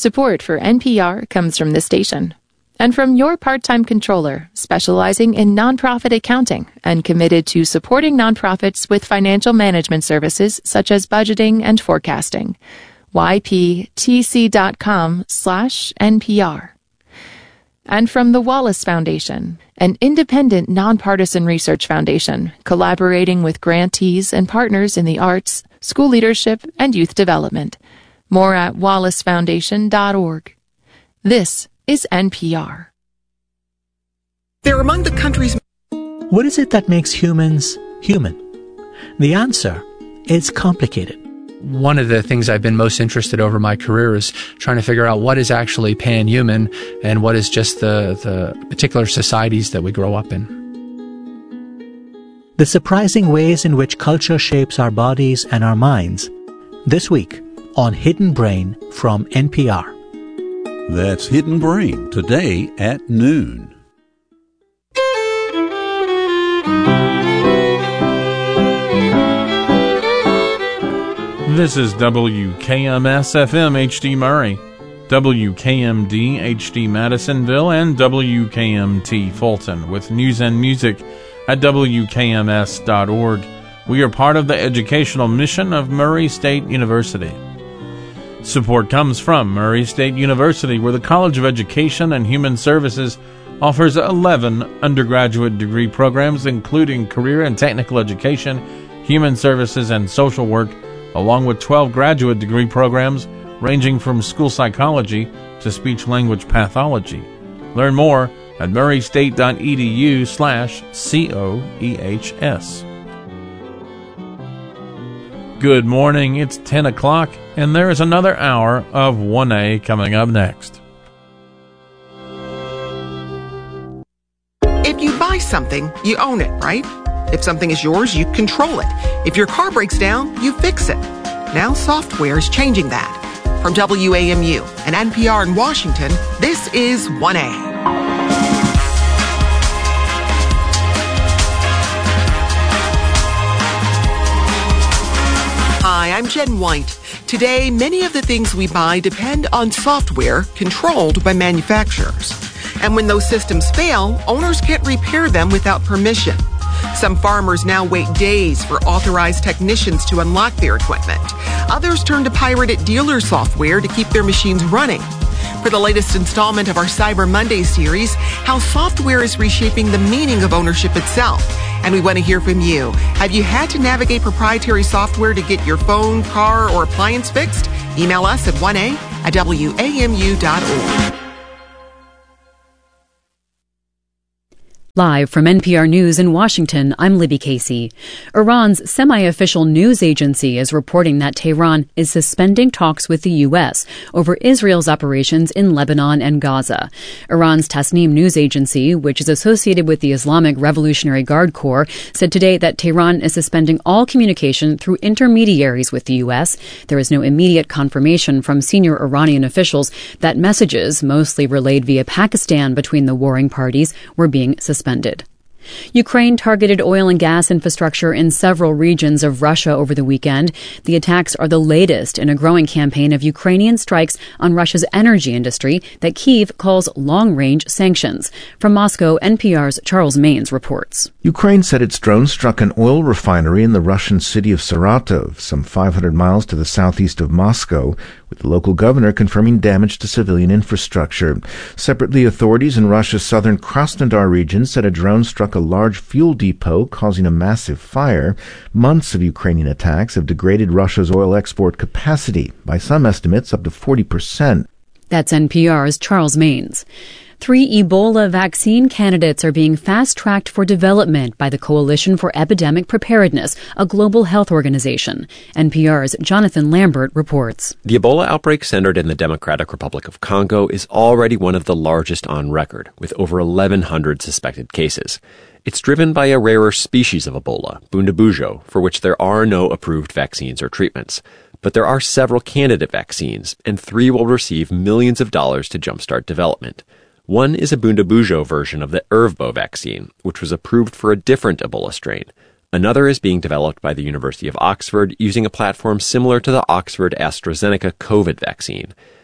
Support for NPR comes from this station and from your part-time controller specializing in nonprofit accounting and committed to supporting nonprofits with financial management services such as budgeting and forecasting. yptc.com/NPR. And from the Wallace Foundation, an independent nonpartisan research foundation collaborating with grantees and partners in the arts, school leadership, and youth development. More at wallacefoundation.org. This is NPR. They're among the country's... What is it that makes humans human? The answer is complicated. One of the things I've been most interested over my career is trying to figure out what is actually pan-human and what is just the particular societies that we grow up in. The surprising ways in which culture shapes our bodies and our minds. This week on Hidden Brain from NPR. That's Hidden Brain, today at noon. This is WKMS-FM HD Murray, WKMD HD Madisonville, and WKMT Fulton with news and music at WKMS.org. We are part of the educational mission of Murray State University. Support comes from Murray State University, where the College of Education and Human Services offers 11 undergraduate degree programs, including career and technical education, human services, and social work, along with 12 graduate degree programs ranging from school psychology to speech-language pathology. Learn more at murraystate.edu/COEHS. Good morning, it's 10 o'clock, and there is another hour of 1A coming up next. If you buy something, you own it, right? If something is yours, you control it. If your car breaks down, you fix it. Now software is changing that. From WAMU and NPR in Washington, this is 1A. Hi, I'm Jen White. Today, many of the things we buy depend on software controlled by manufacturers. And when those systems fail, owners can't repair them without permission. Some farmers now wait days for authorized technicians to unlock their equipment. Others turn to pirated dealer software to keep their machines running. For the latest installment of our Cyber Monday series, how software is reshaping the meaning of ownership itself. And we want to hear from you. Have you had to navigate proprietary software to get your phone, car, or appliance fixed? Email us at 1a@wamu.org. Live from NPR News in Washington, I'm Libby Casey. Iran's semi-official news agency is reporting that Tehran is suspending talks with the U.S. over Israel's operations in Lebanon and Gaza. Iran's Tasnim news agency, which is associated with the Islamic Revolutionary Guard Corps, said today that Tehran is suspending all communication through intermediaries with the U.S. There is no immediate confirmation from senior Iranian officials that messages, mostly relayed via Pakistan between the warring parties, were being suspended. Ukraine targeted oil and gas infrastructure in several regions of Russia over the weekend. The attacks are the latest in a growing campaign of Ukrainian strikes on Russia's energy industry that Kyiv calls long-range sanctions. From Moscow, NPR's Charles Maines reports. Ukraine said its drone struck an oil refinery in the Russian city of Saratov, some 500 miles to the southeast of Moscow, with the local governor confirming damage to civilian infrastructure. Separately, authorities in Russia's southern Krasnodar region said a drone struck a large fuel depot, causing a massive fire. Months of Ukrainian attacks have degraded Russia's oil export capacity, by some estimates up to 40%. That's NPR's Charles Maines. 3 Ebola vaccine candidates are being fast-tracked for development by the Coalition for Epidemic Preparedness, a global health organization. NPR's Jonathan Lambert reports. The Ebola outbreak centered in the Democratic Republic of Congo is already one of the largest on record, with over 1,100 suspected cases. It's driven by a rarer species of Ebola, Bundibugyo, for which there are no approved vaccines or treatments. But there are several candidate vaccines, and 3 will receive millions of dollars to jumpstart development. One is a Bundibugyo version of the Ervbo vaccine, which was approved for a different Ebola strain. Another is being developed by the University of Oxford using a platform similar to the Oxford AstraZeneca COVID vaccine.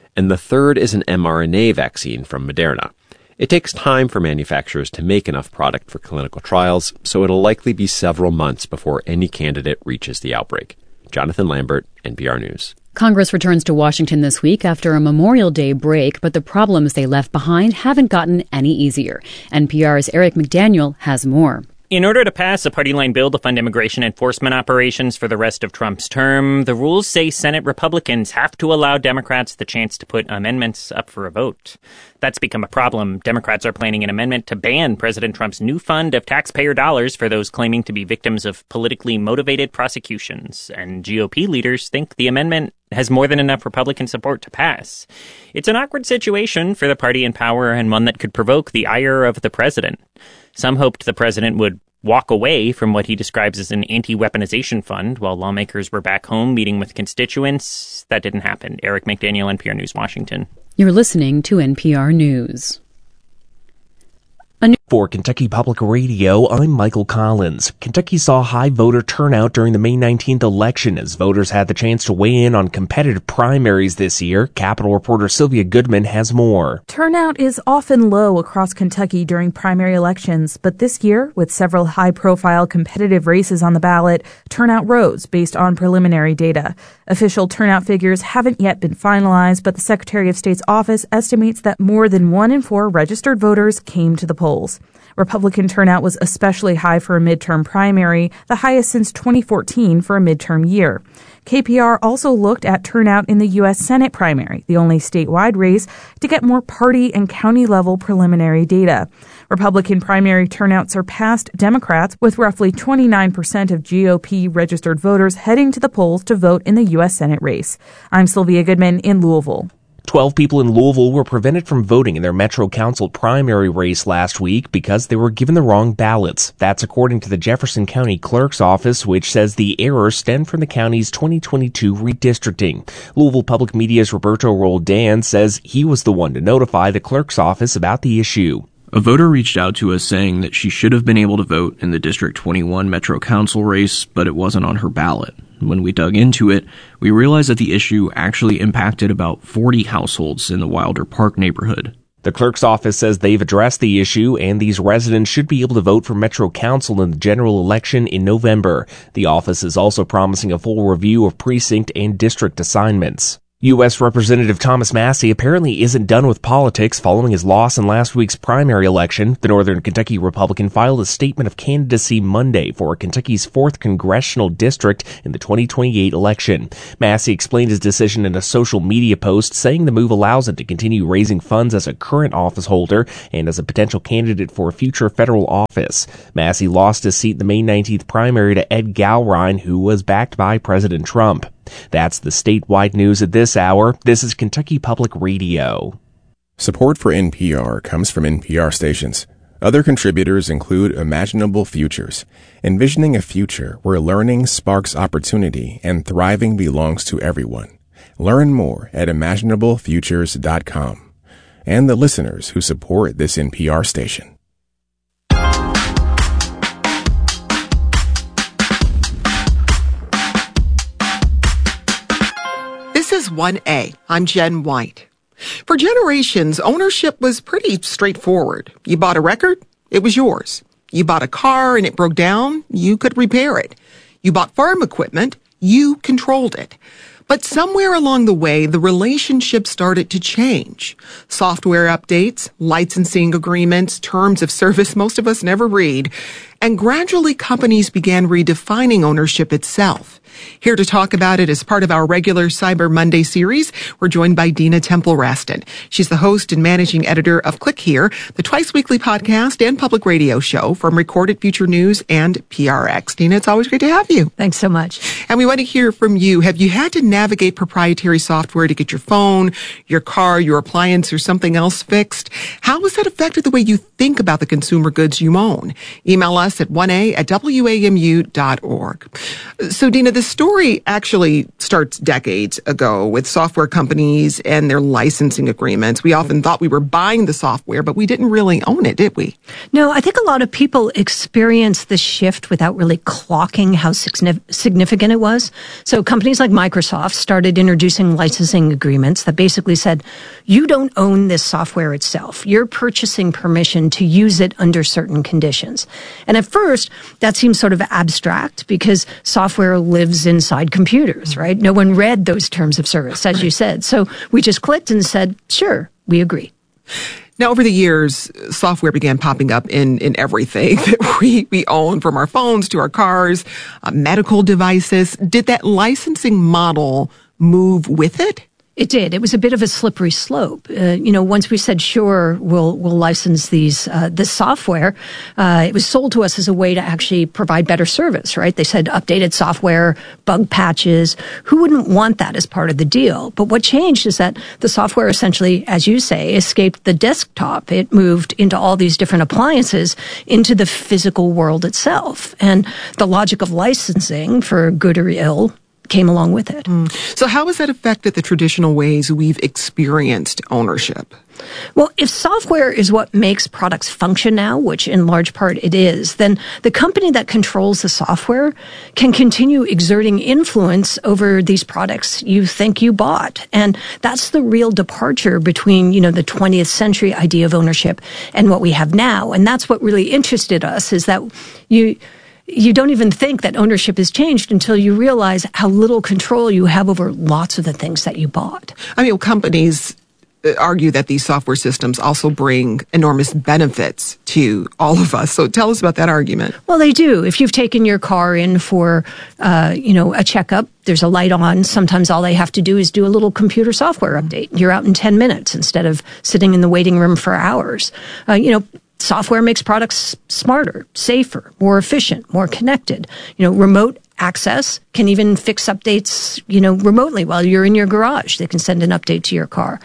and the third is an mRNA vaccine from Moderna. It takes time for manufacturers to make enough product for clinical trials, so it'll likely be several months before any candidate reaches the outbreak. Jonathan Lambert, NPR News. Congress returns to Washington this week after a Memorial Day break, but the problems they left behind haven't gotten any easier. NPR's Eric McDaniel has more. In order to pass a party-line bill to fund immigration enforcement operations for the rest of Trump's term, the rules say Senate Republicans have to allow Democrats the chance to put amendments up for a vote. That's become a problem. Democrats are planning an amendment to ban President Trump's new fund of taxpayer dollars for those claiming to be victims of politically motivated prosecutions. And GOP leaders think the amendment has more than enough Republican support to pass. It's an awkward situation for the party in power and one that could provoke the ire of the president. Some hoped the president would walk away from what he describes as an anti-weaponization fund while lawmakers were back home meeting with constituents. That didn't happen. Eric McDaniel, NPR News, Washington. You're listening to NPR News. For Kentucky Public Radio, I'm Michael Collins. Kentucky saw high voter turnout during the May 19th election as voters had the chance to weigh in on competitive primaries this year. Capitol reporter Sylvia Goodman has more. Turnout is often low across Kentucky during primary elections, but this year, with several high-profile competitive races on the ballot, turnout rose based on preliminary data. Official turnout figures haven't yet been finalized, but the Secretary of State's office estimates that more than 1 in 4 registered voters came to the polls. Republican turnout was especially high for a midterm primary, the highest since 2014 for a midterm year. KPR also looked at turnout in the U.S. Senate primary, the only statewide race, to get more party and county-level preliminary data. Republican primary turnout surpassed Democrats, with roughly 29% of GOP-registered voters heading to the polls to vote in the U.S. Senate race. I'm Sylvia Goodman in Louisville. 12 people in Louisville were prevented from voting in their Metro Council primary race last week because they were given the wrong ballots. That's according to the Jefferson County Clerk's Office, which says the error stemmed from the county's 2022 redistricting. Louisville Public Media's Roberto Roldan says he was the one to notify the Clerk's Office about the issue. A voter reached out to us saying that she should have been able to vote in the District 21 Metro Council race, but it wasn't on her ballot. When we dug into it, we realized that the issue actually impacted about 40 households in the Wilder Park neighborhood. The clerk's office says they've addressed the issue, and these residents should be able to vote for Metro Council in the general election in November. The office is also promising a full review of precinct and district assignments. U.S. Representative Thomas Massie apparently isn't done with politics following his loss in last week's primary election. The Northern Kentucky Republican filed a statement of candidacy Monday for Kentucky's 4th congressional district in the 2028 election. Massie explained his decision in a social media post, saying the move allows him to continue raising funds as a current office holder and as a potential candidate for a future federal office. Massie lost his seat in the May 19th primary to Ed Gowrine, who was backed by President Trump. That's the statewide news at this hour. This is Kentucky Public Radio. Support for NPR comes from NPR stations. Other contributors include Imaginable Futures, envisioning a future where learning sparks opportunity and thriving belongs to everyone. Learn more at imaginablefutures.com. And the listeners who support this NPR station. This is 1A. I'm Jen White. For generations, ownership was pretty straightforward. You bought a record, it was yours. You bought a car and it broke down, you could repair it. You bought farm equipment, you controlled it. But somewhere along the way, the relationship started to change. Software updates, licensing agreements, terms of service most of us never read. And gradually companies began redefining ownership itself. Here to talk about it as part of our regular Cyber Monday series, we're joined by Dina Temple-Raston. She's the host and managing editor of Click Here, the twice-weekly podcast and public radio show from Recorded Future News and PRX. Dina, it's always great to have you. Thanks so much. And we want to hear from you. Have you had to navigate proprietary software to get your phone, your car, your appliance, or something else fixed? How has that affected the way you think about the consumer goods you own? Email us us at 1a@wamu.org. So, Dina, the story actually starts decades ago with software companies and their licensing agreements. We often thought we were buying the software, but we didn't really own it, did we? No, I think a lot of people experienced the shift without really clocking how significant it was. So companies like Microsoft started introducing licensing agreements that basically said, you don't own this software itself. You're purchasing permission to use it under certain conditions. And at first, that seems sort of abstract because software lives inside computers, right? No one read those terms of service, as you said. So we just clicked and said, sure, we agree. Now, over the years, software began popping up in everything that we own, from our phones to our cars, medical devices. Did that licensing model move with it? It did. It was a bit of a slippery slope. Once we said, sure, we'll license this software, it was sold to us as a way to actually provide better service, right? They said updated software, bug patches. Who wouldn't want that as part of the deal? But what changed is that the software essentially, as you say, escaped the desktop. It moved into all these different appliances, into the physical world itself. And the logic of licensing, for good or ill, came along with it. So how has that affected the traditional ways we've experienced ownership? Well, if software is what makes products function now, which in large part it is, then the company that controls the software can continue exerting influence over these products you think you bought. And that's the real departure between, the 20th century idea of ownership and what we have now. And that's what really interested us, is that you don't even think that ownership has changed until you realize how little control you have over lots of the things that you bought. I mean, companies argue that these software systems also bring enormous benefits to all of us. So tell us about that argument. Well, they do. If you've taken your car in for, a checkup, there's a light on. Sometimes all they have to do is do a little computer software update. You're out in 10 minutes instead of sitting in the waiting room for hours. Software makes products smarter, safer, more efficient, more connected. Remote access can even fix updates, remotely while you're in your garage. They can send an update to your car.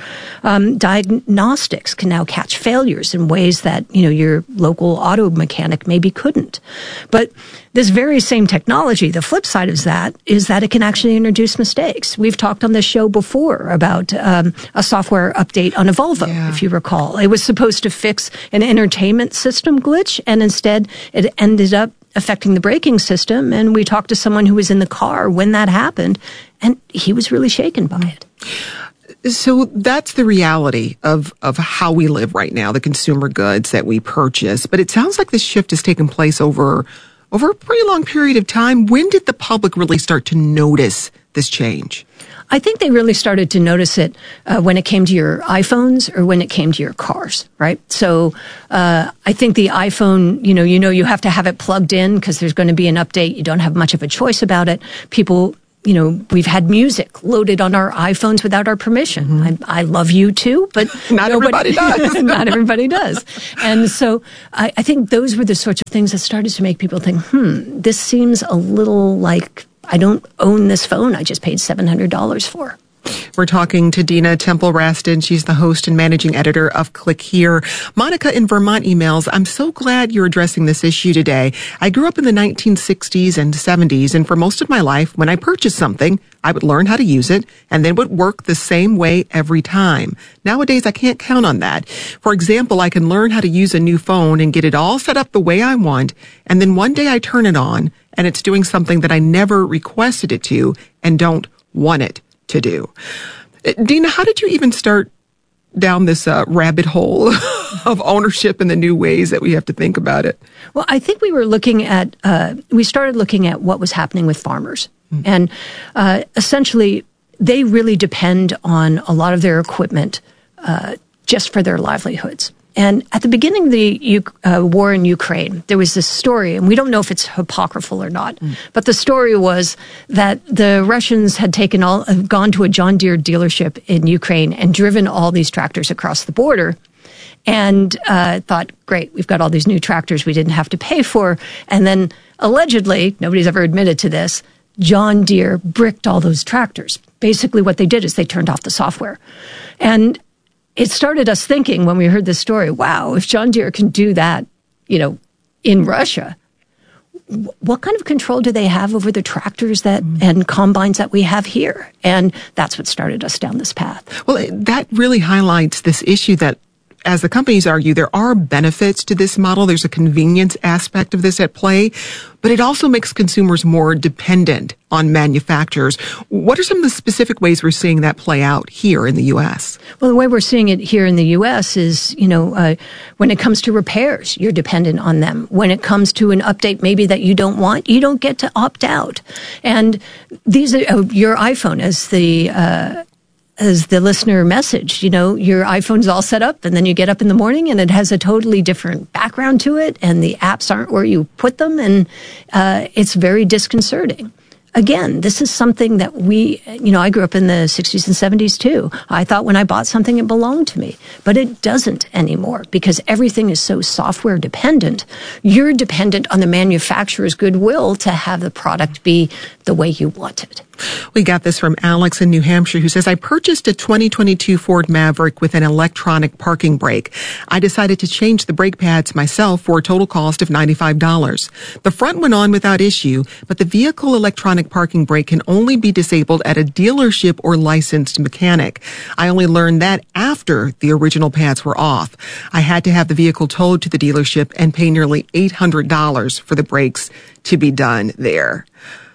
Diagnostics can now catch failures in ways that, your local auto mechanic maybe couldn't. But this very same technology, the flip side of that is that it can actually introduce mistakes. We've talked on this show before about a software update on a Volvo, if you recall. It was supposed to fix an entertainment system glitch, and instead it ended up affecting the braking system. And we talked to someone who was in the car when that happened, and he was really shaken by it. So that's the reality of how we live right now, the consumer goods that we purchase. But it sounds like this shift has taken place over a pretty long period of time. When did the public really start to notice this change? I think they really started to notice it when it came to your iPhones or when it came to your cars, right? So I think the iPhone, you have to have it plugged in because there's going to be an update. You don't have much of a choice about it. People, we've had music loaded on our iPhones without our permission. Mm-hmm. I love you too, but not everybody does. Not everybody does. And so I think those were the sorts of things that started to make people think, this seems a little like I don't own this phone I just paid $700 for. We're talking to Dina Temple-Raston. She's the host and managing editor of Click Here. Monica in Vermont emails, I'm so glad you're addressing this issue today. I grew up in the 1960s and 70s, and for most of my life, when I purchased something, I would learn how to use it, and then it would work the same way every time. Nowadays, I can't count on that. For example, I can learn how to use a new phone and get it all set up the way I want, and then one day I turn it on, and it's doing something that I never requested it to and don't want it to do. Dina, how did you even start down this rabbit hole of ownership and the new ways that we have to think about it? Well, I think we started looking at what was happening with farmers. Mm-hmm. And essentially, they really depend on a lot of their equipment just for their livelihoods. And at the beginning of the war in Ukraine, there was this story, and we don't know if it's apocryphal or not, but the story was that the Russians had gone to a John Deere dealership in Ukraine and driven all these tractors across the border and thought, great, we've got all these new tractors we didn't have to pay for. And then allegedly, nobody's ever admitted to this, John Deere bricked all those tractors. Basically what they did is they turned off the software. And it started us thinking when we heard this story, wow, if John Deere can do that, in Russia, what kind of control do they have over the tractors and combines that we have here? And that's what started us down this path. Well, that really highlights this issue that, as the companies argue, there are benefits to this model. There's a convenience aspect of this at play, but it also makes consumers more dependent on manufacturers. What are some of the specific ways we're seeing that play out here in the U.S.? Well, the way we're seeing it here in the U.S. is, when it comes to repairs, you're dependent on them. When it comes to an update maybe that you don't want, you don't get to opt out. And these are your iPhone as the listener message, your iPhone's all set up and then you get up in the morning and it has a totally different background to it and the apps aren't where you put them and it's very disconcerting. Again, this is something that I grew up in the 60s and 70s too. I thought when I bought something it belonged to me, but it doesn't anymore because everything is so software dependent. You're dependent on the manufacturer's goodwill to have the product be the way you want it. We got this from Alex in New Hampshire, who says, I purchased a 2022 Ford Maverick with an electronic parking brake. I decided to change the brake pads myself for a total cost of $95. The front went on without issue, but the vehicle electronic parking brake can only be disabled at a dealership or licensed mechanic. I only learned that after the original pads were off. I had to have the vehicle towed to the dealership and pay nearly $800 for the brakes to be done there.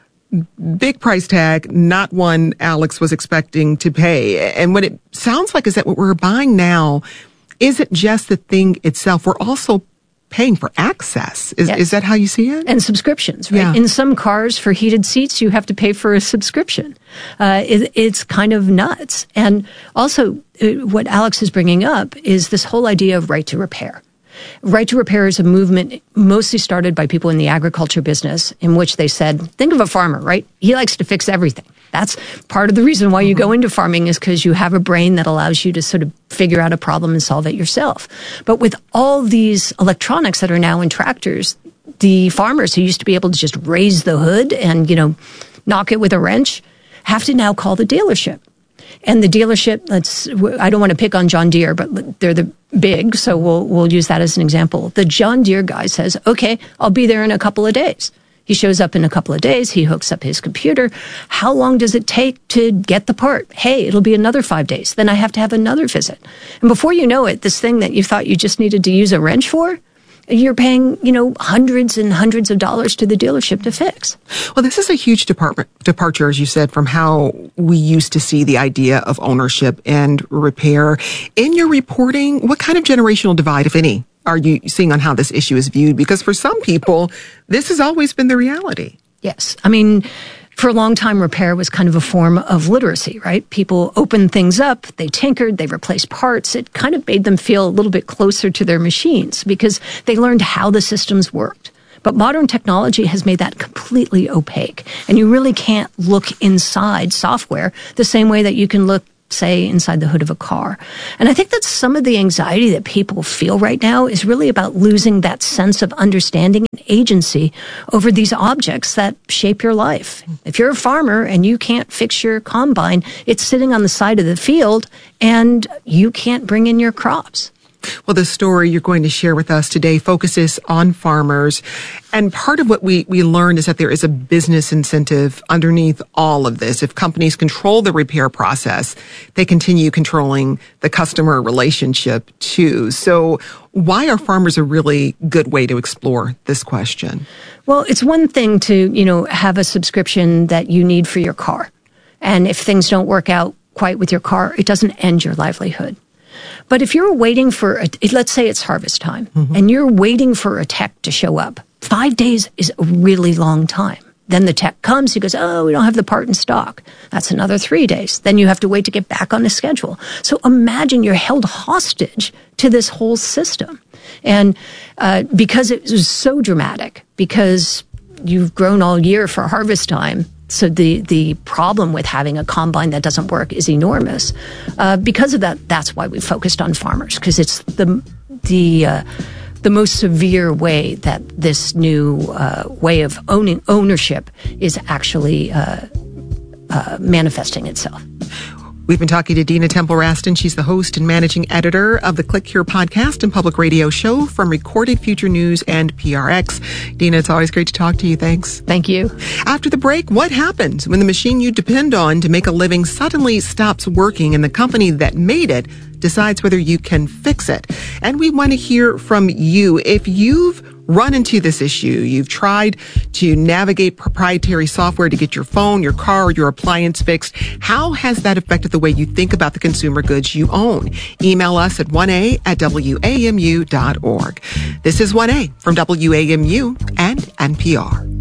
Big price tag, not one Alex was expecting to pay. And what it sounds like is that what we're buying now isn't just the thing itself. We're also paying for access. Is that how you see it? And subscriptions, right? Yeah. In some cars, for heated seats, you have to pay for a subscription. It's kind of nuts. And also, what Alex is bringing up is this whole idea of right to repair. Right to repair is a movement mostly started by people in the agriculture business in which they said, think of a farmer, right? He likes to fix everything. That's part of the reason why you go into farming is because you have a brain that allows you to sort of figure out a problem and solve it yourself. But with all these electronics that are now in tractors, the farmers who used to be able to just raise the hood and, knock it with a wrench have to now call the dealership. And the dealership, I don't want to pick on John Deere, but they're the big, so we'll use that as an example. The John Deere guy says, okay, I'll be there in a couple of days. He shows up in a couple of days. He hooks up his computer. How long does it take to get the part? Hey, it'll be another 5 days. Then I have to have another visit. And before you know it, this thing that you thought you just needed to use a wrench for, you're paying, hundreds and hundreds of dollars to the dealership to fix. Well, this is a huge departure, as you said, from how we used to see the idea of ownership and repair. In your reporting, what kind of generational divide, if any, are you seeing on how this issue is viewed? Because for some people, this has always been the reality. Yes. For a long time, repair was kind of a form of literacy, right? People opened things up, they tinkered, they replaced parts. It kind of made them feel a little bit closer to their machines because they learned how the systems worked. But modern technology has made that completely opaque. And you really can't look inside software the same way that you can look, say, inside the hood of a car. And I think that some of the anxiety that people feel right now is really about losing that sense of understanding and agency over these objects that shape your life. If you're a farmer and you can't fix your combine, it's sitting on the side of the field and you can't bring in your crops. Well, the story you're going to share with us today focuses on farmers. And part of what we learned is that there is a business incentive underneath all of this. If companies control the repair process, they continue controlling the customer relationship too. So why are farmers a really good way to explore this question? Well, it's one thing to, have a subscription that you need for your car. And if things don't work out quite with your car, it doesn't end your livelihood. But if you're waiting for, let's say it's harvest time, and you're waiting for a tech to show up, 5 days is a really long time. Then the tech comes, he goes, oh, we don't have the part in stock. That's another 3 days. Then you have to wait to get back on the schedule. So imagine you're held hostage to this whole system. And because it was so dramatic, because you've grown all year for harvest time, so the problem with having a combine that doesn't work is enormous. Because of that, that's why we focused on farmers, because it's the most severe way that this new way of ownership is actually manifesting itself. We've been talking to Dina Temple-Raston. She's the host and managing editor of the Click Here podcast and public radio show from Recorded Future News and PRX. Dina, it's always great to talk to you. Thanks. Thank you. After the break, what happens when the machine you depend on to make a living suddenly stops working and the company that made it decides whether you can fix it? And we want to hear from you. If you've run into this issue, you've tried to navigate proprietary software to get your phone, your car, or your appliance fixed, how has that affected the way you think about the consumer goods you own? Email us at 1a@wamu.org. This is 1A from WAMU and NPR.